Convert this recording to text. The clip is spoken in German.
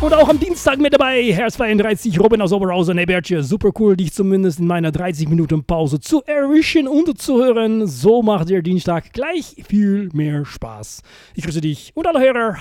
und auch am Dienstag mit dabei. Herz 32, Robin aus Oberhausen, Ebertje. Super cool, dich zumindest in meiner 30 Minuten Pause zu erwischen und zu hören. So macht der Dienstag gleich viel mehr Spaß. Ich grüße dich und alle Hörer.